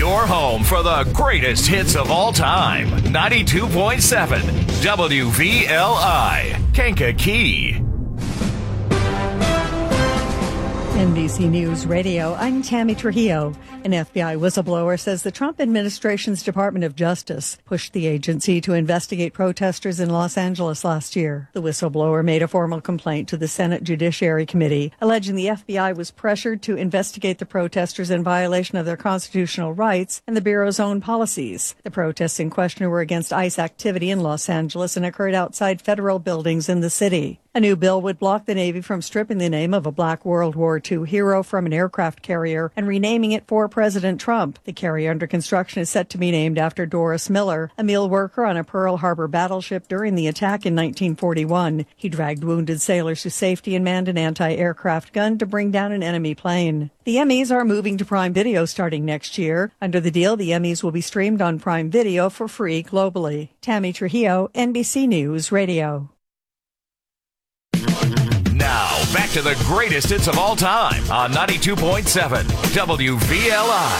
Your home for the greatest hits of all time. 92.7 WVLI, Kankakee. NBC News Radio, I'm Tammy Trujillo. An FBI whistleblower says the Trump administration's Department of Justice pushed the agency to investigate protesters in Los Angeles last year. The whistleblower made a formal complaint to the Senate Judiciary Committee, alleging the FBI was pressured to investigate the protesters in violation of their constitutional rights and the Bureau's own policies. The protests in question were against ICE activity in Los Angeles and occurred outside federal buildings in the city. A new bill would block the Navy from stripping the name of a black World War II hero from an aircraft carrier and renaming it for President Trump. The carrier under construction is set to be named after Doris Miller, a meal worker on a Pearl Harbor battleship during the attack in 1941. He dragged wounded sailors to safety and manned an anti-aircraft gun to bring down an enemy plane. The Emmys are moving to Prime Video starting next year. Under the deal, the Emmys will be streamed on Prime Video for free globally. Tammy Trujillo, NBC News Radio. Now, back to the greatest hits of all time on 92.7 WVLI.